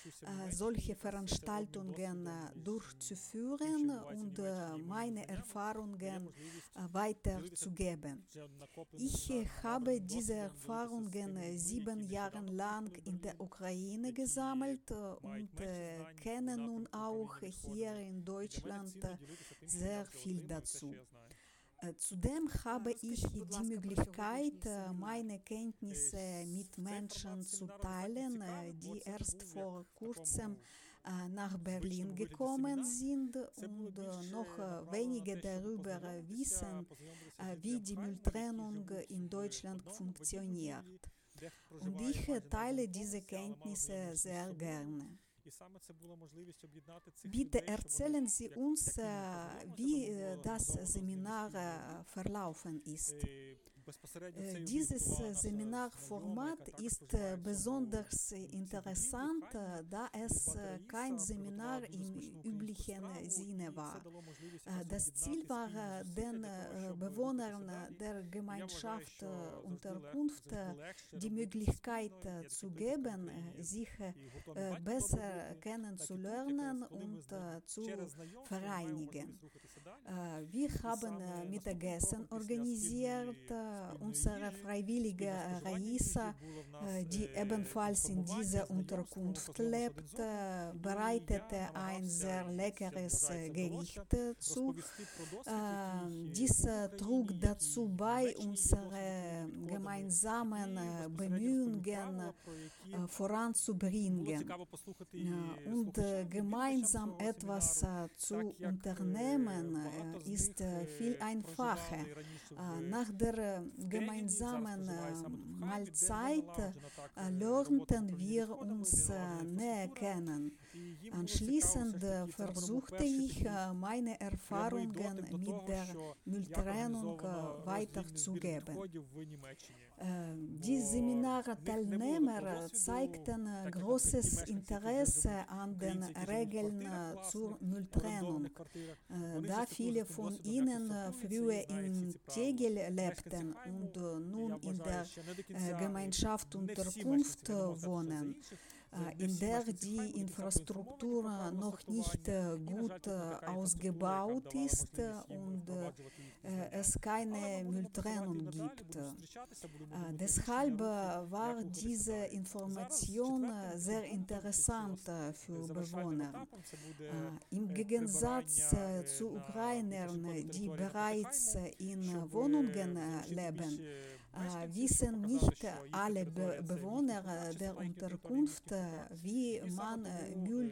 solche Veranstaltungen durchzuführen und meine Erfahrungen weiterzugeben. Ich habe diese Erfahrungen 7 Jahre lang in der Ukraine gesammelt und kenne nun auch hier in Deutschland sehr viel dazu. Zudem habe ich die Möglichkeit, meine Kenntnisse mit Menschen zu teilen, die erst vor kurzem nach Berlin gekommen sind und noch weniger darüber wissen, wie die Mülltrennung in Deutschland funktioniert. Und ich teile diese Kenntnisse sehr gerne. Bitte erzählen Sie uns, wie das Seminar verlaufen ist. Dieses Seminarformat ist besonders interessant, da es kein Seminar im üblichen Sinne war. Das Ziel war, den Bewohnern der Gemeinschaft Unterkunft die Möglichkeit zu geben, sich besser kennenzulernen und zu vereinigen. Wir haben Mittagessen organisiert. Unsere freiwillige Raisa, die ebenfalls in dieser Unterkunft lebt, bereitete ein sehr leckeres Gericht zu. Dies trug dazu bei, unsere gemeinsamen Bemühungen voranzubringen und gemeinsam etwas zu unternehmen ist viel einfacher. Nach der gemeinsamen Mahlzeit lernten wir uns näher kennen. Anschließend versuchte ich, meine Erfahrungen mit der Mülltrennung weiterzugeben. Die Seminarteilnehmer zeigten großes Interesse an den Regeln zur Mülltrennung. Da viele von ihnen früher in Tegel lebten und nun in der Gemeinschaft Unterkunft wohnen, in der die Infrastruktur noch nicht gut ausgebaut ist und es keine Mülltrennung gibt. Deshalb war diese Information sehr interessant für Bewohner. Im Gegensatz zu Ukrainern, die bereits in Wohnungen leben, wissen nicht alle Bewohner der Unterkunft, wie man Müll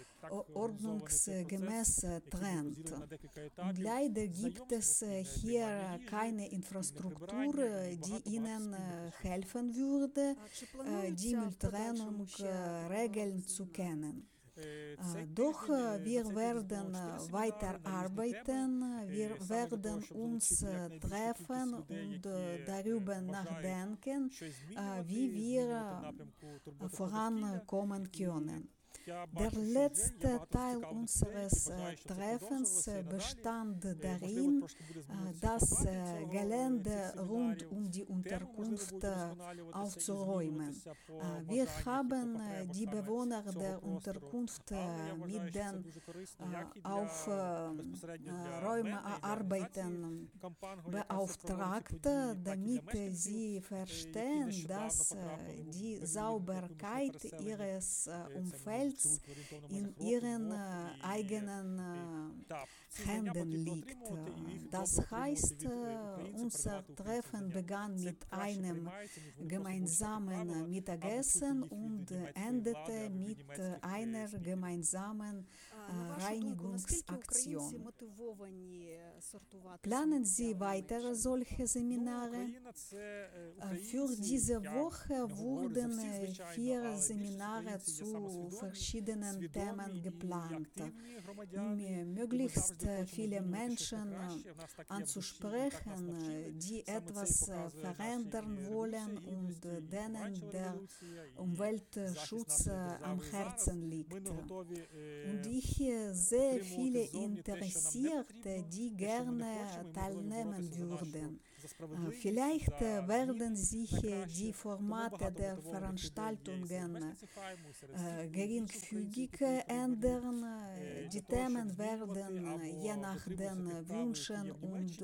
ordnungsgemäß trennt. Und leider gibt es hier keine Infrastruktur, die ihnen helfen würde, die Mülltrennung Regeln zu kennen. Doch wir werden weiter arbeiten, wir werden uns treffen und darüber nachdenken, wie wir vorankommen können. Der letzte Teil unseres Treffens bestand darin, das Gelände rund um die Unterkunft aufzuräumen. Wir haben die Bewohner der Unterkunft mit den Aufräumarbeiten beauftragt, damit sie verstehen, dass die Sauberkeit ihres Umfelds in ihren eigenen Händen liegt. Das heißt, unser Treffen begann mit einem gemeinsamen Mittagessen und endete mit einer gemeinsamen Reinigungsaktion. Planen Sie weitere solche Seminare? Für diese Woche wurden 4 Seminare zu verschiedenen Themen geplant, um möglichst viele Menschen anzusprechen, die etwas verändern wollen und denen der Umweltschutz am Herzen liegt. Und ich sehe viele Interessierte, die gerne teilnehmen würden. Vielleicht werden sich die Formate der Veranstaltungen geringfügig ändern. Die Themen werden je nach den Wünschen und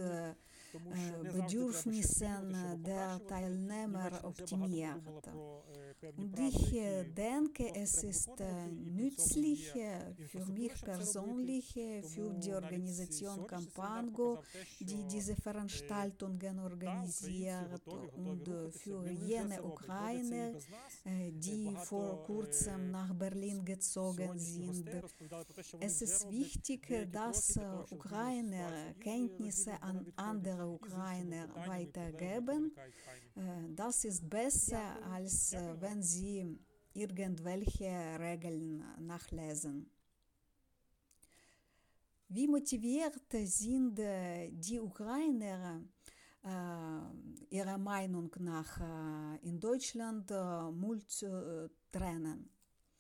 Bedürfnissen der Teilnehmer optimiert. Und ich denke, es ist nützlich für mich persönlich, für die Organisation Campango, die diese Veranstaltungen organisiert, und für jene Ukrainer, die vor kurzem nach Berlin gezogen sind. Es ist wichtig, dass Ukrainer Kenntnisse an andere Ukrainer weitergeben. Das ist besser, als wenn sie irgendwelche Regeln nachlesen. Wie motiviert sind die Ukrainer, ihrer Meinung nach in Deutschland Müll zu trennen?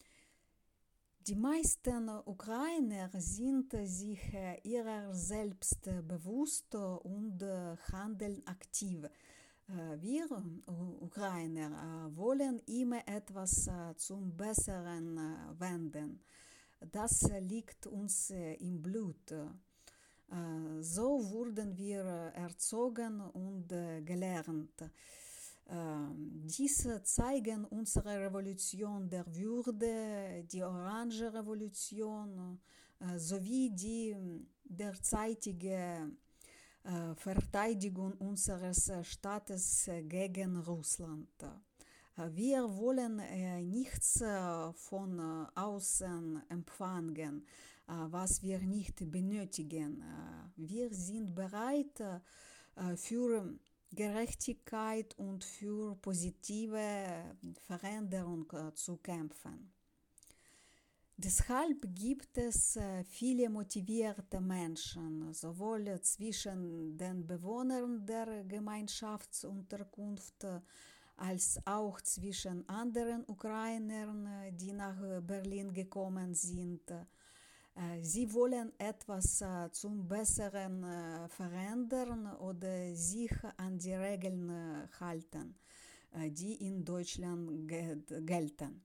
Die meisten Ukrainer sind sich ihrer selbst bewusst und handeln aktiv. Wir Ukrainer wollen immer etwas zum Besseren wenden. Das liegt uns im Blut. So wurden wir erzogen und gelernt. Dies zeigen unsere Revolution der Würde, die Orange Revolution sowie die derzeitige Verteidigung unseres Staates gegen Russland. Wir wollen nichts von außen empfangen, was wir nicht benötigen. Wir sind bereit für Gerechtigkeit und für positive Veränderung zu kämpfen. Deshalb gibt es viele motivierte Menschen, sowohl zwischen den Bewohnern der Gemeinschaftsunterkunft als auch zwischen anderen Ukrainern, die nach Berlin gekommen sind. Sie wollen etwas zum Besseren verändern oder sich an die Regeln halten, die in Deutschland gelten.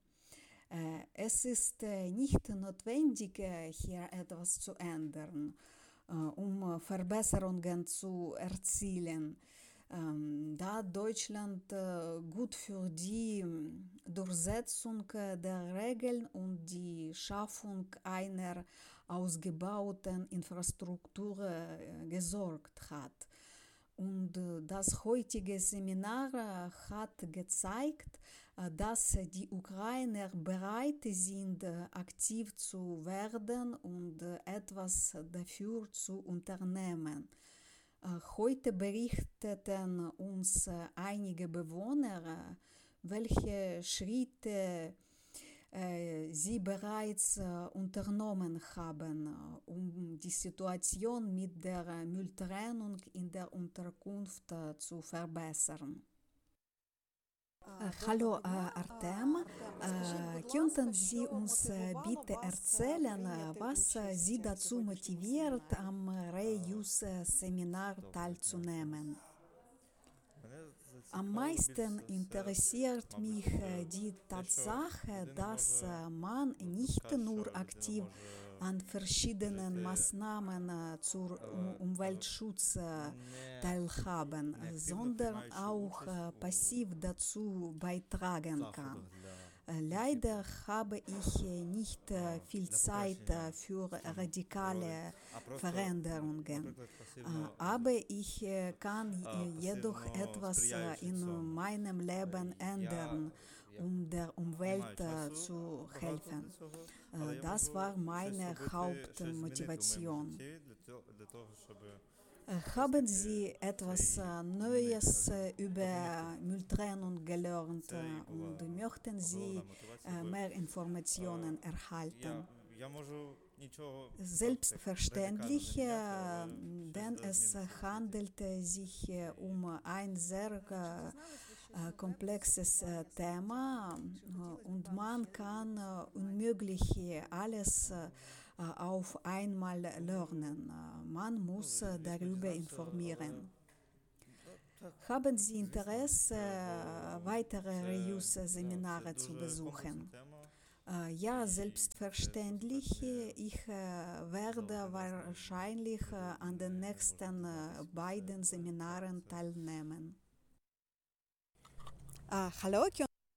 Es ist nicht notwendig, hier etwas zu ändern, um Verbesserungen zu erzielen, da Deutschland gut für die Durchsetzung der Regeln und die Schaffung einer ausgebauten Infrastruktur gesorgt hat. Und das heutige Seminar hat gezeigt, dass die Ukrainer bereit sind, aktiv zu werden und etwas dafür zu unternehmen. Heute berichteten uns einige Bewohner, welche Schritte sie bereits unternommen haben, um die Situation mit der Mülltrennung in der Unterkunft zu verbessern. Hallo Artem, könnten Sie uns bitte erzählen, was Sie dazu motiviert, am Reuse-Seminar teilzunehmen? Am meisten interessiert mich die Tatsache, dass man nicht nur aktiv an verschiedenen Maßnahmen zur Umweltschutz teilhaben, sondern auch passiv dazu beitragen kann. Leider habe ich nicht viel Zeit für radikale Veränderungen, aber ich kann jedoch etwas in meinem Leben ändern, um der Umwelt zu helfen. Das war meine Hauptmotivation. Haben Sie etwas Neues über Mülltrennung gelernt und möchten Sie mehr Informationen erhalten? Selbstverständlich, denn es handelt sich um ein sehr komplexes Thema und man kann unmöglich alles auf einmal lernen. Man muss darüber informieren. Haben Sie Interesse, weitere Reuse-Seminare zu besuchen? Ja, selbstverständlich. Ich werde wahrscheinlich an den nächsten beiden Seminaren teilnehmen. Hallo,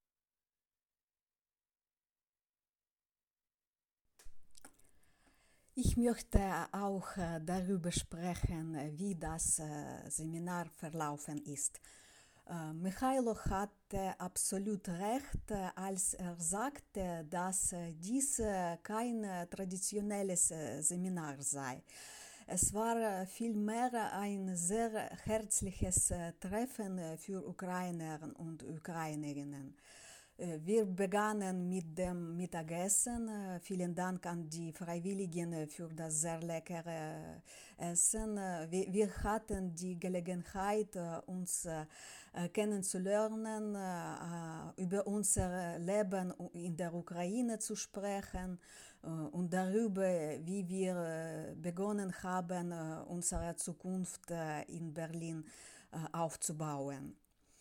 ich möchte auch darüber sprechen, wie das Seminar verlaufen ist. Michailo hatte absolut recht, als er sagte, dass dies kein traditionelles Seminar sei. Es war vielmehr ein sehr herzliches Treffen für Ukrainer und Ukrainerinnen. Wir begannen mit dem Mittagessen. Vielen Dank an die Freiwilligen für das sehr leckere Essen. Wir hatten die Gelegenheit, uns kennenzulernen, über unser Leben in der Ukraine zu sprechen und darüber, wie wir begonnen haben, unsere Zukunft in Berlin aufzubauen.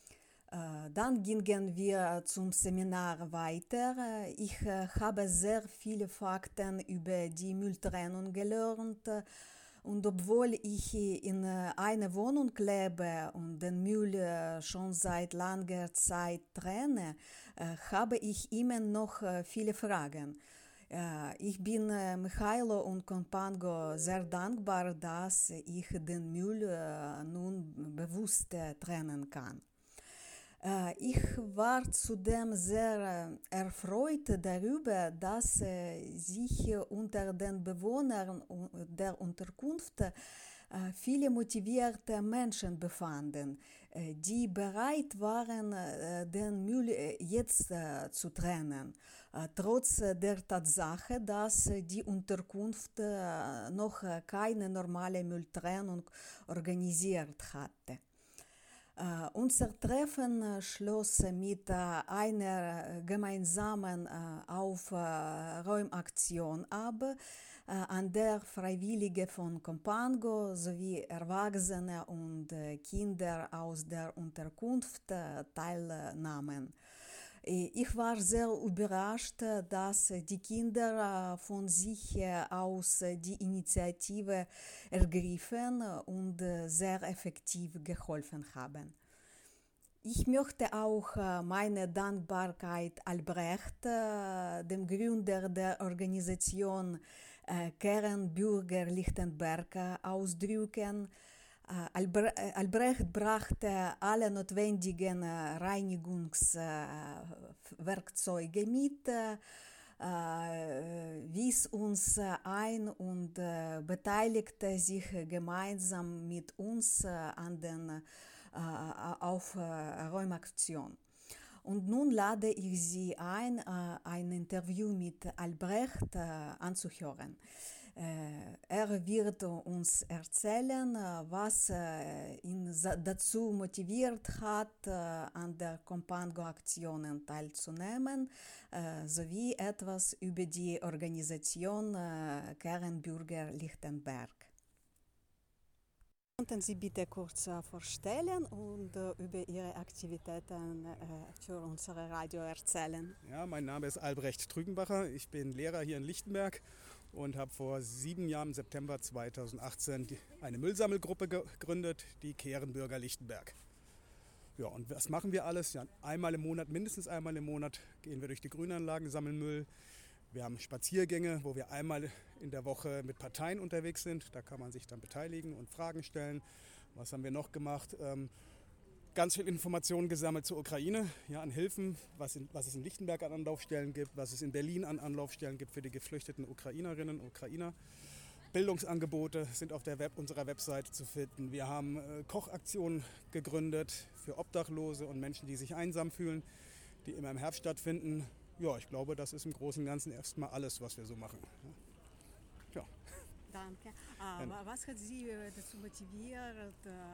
Dann gingen wir zum Seminar weiter. Ich habe sehr viele Fakten über die Mülltrennung gelernt. Und obwohl ich in einer Wohnung lebe und den Müll schon seit langer Zeit trenne, habe ich immer noch viele Fragen. Ich bin Michailo und Compango sehr dankbar, dass ich den Müll nun bewusst trennen kann. Ich war zudem sehr erfreut darüber, dass sich unter den Bewohnern der Unterkunft viele motivierte Menschen befanden, die bereit waren, den Müll jetzt zu trennen, trotz der Tatsache, dass die Unterkunft noch keine normale Mülltrennung organisiert hatte. Unser Treffen schloss mit einer gemeinsamen Aufräumaktion ab, an der Freiwillige von Compango sowie Erwachsene und Kinder aus der Unterkunft teilnahmen. Ich war sehr überrascht, dass die Kinder von sich aus die Initiative ergriffen und sehr effektiv geholfen haben. Ich möchte auch meine Dankbarkeit Albrecht, dem Gründer der Organisation Kernbürger Lichtenberg, ausdrücken. Albrecht brachte alle notwendigen Reinigungswerkzeuge mit, wies uns ein und beteiligte sich gemeinsam mit uns an den Aufräumaktion. Und nun lade ich Sie ein, ein Interview mit Albrecht anzuhören. Er wird uns erzählen, was ihn dazu motiviert hat, an der Compango-Aktionen teilzunehmen, sowie etwas über die Organisation Kernbürger Lichtenberg. Könnten Sie bitte kurz vorstellen und über Ihre Aktivitäten für unser Radio erzählen? Ja, mein Name ist Albrecht Trügenbacher. Ich bin Lehrer hier in Lichtenberg und habe vor 7 Jahren, im September 2018, eine Müllsammelgruppe gegründet, die Kernbürger Lichtenberg. Ja, und was machen wir alles? Ja, mindestens einmal im Monat gehen wir durch die Grünanlagen, sammeln Müll. Wir haben Spaziergänge, wo wir einmal in der Woche mit Parteien unterwegs sind. Da kann man sich dann beteiligen und Fragen stellen. Was haben wir noch gemacht? Ganz viel Informationen gesammelt zur Ukraine, ja, an Hilfen, was es in Lichtenberg an Anlaufstellen gibt, was es in Berlin an Anlaufstellen gibt für die geflüchteten Ukrainerinnen und Ukrainer. Bildungsangebote sind auf unserer Website zu finden. Wir haben Kochaktionen gegründet für Obdachlose und Menschen, die sich einsam fühlen, die immer im Herbst stattfinden. Ja, ich glaube, das ist im Großen und Ganzen erstmal alles, was wir so machen. Ja. Danke. Was hat Sie dazu motiviert,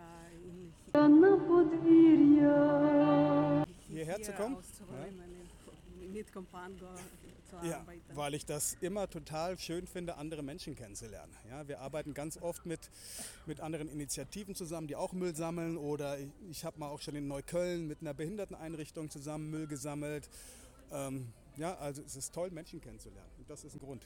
hierher zu kommen? Mit Compango zu arbeiten? Ja, weil ich das immer total schön finde, andere Menschen kennenzulernen. Ja, wir arbeiten ganz oft mit anderen Initiativen zusammen, die auch Müll sammeln. Oder ich habe mal auch schon in Neukölln mit einer Behinderteneinrichtung zusammen Müll gesammelt. Ja, also es ist toll, Menschen kennenzulernen. Und das ist ein Grund.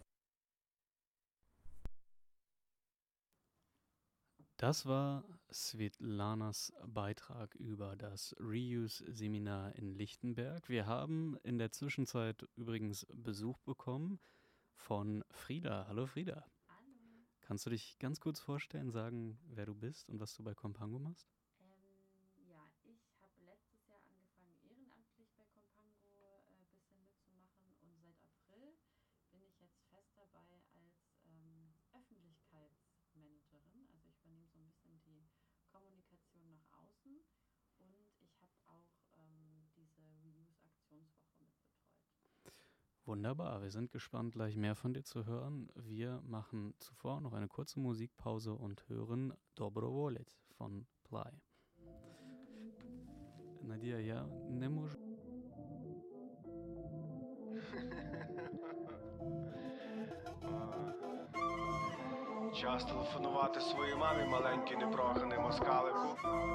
Das war Svetlanas Beitrag über das Reuse-Seminar in Lichtenberg. Wir haben in der Zwischenzeit übrigens Besuch bekommen von Frieda. Hallo Frieda. Hallo. Kannst du dich ganz kurz vorstellen, sagen, wer du bist und was du bei Compango machst? Ja, ich habe letztes Jahr angefangen, ehrenamtlich bei Compango ein bisschen mitzumachen und seit April bin ich jetzt fest dabei als Öffentlichkeitsmanagerin. Also ich übernehme so ein bisschen die Kommunikation nach außen und ich habe auch diese Reuse-Aktionswoche mitbetreut. Wunderbar, wir sind gespannt, gleich mehr von dir zu hören. Wir machen zuvor noch eine kurze Musikpause und hören Dobro Volet von Ply. Надія, я не можу. Час телефонувати своїй мамі, маленький непроханий москалику.